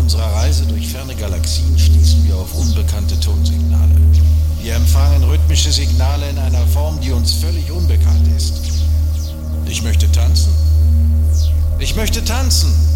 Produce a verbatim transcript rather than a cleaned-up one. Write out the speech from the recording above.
unserer Reise durch ferne Galaxien stießen wir auf unbekannte Tonsignale. Wir empfangen rhythmische Signale in einer Form, die uns völlig unbekannt ist. Ich möchte tanzen. Ich möchte tanzen.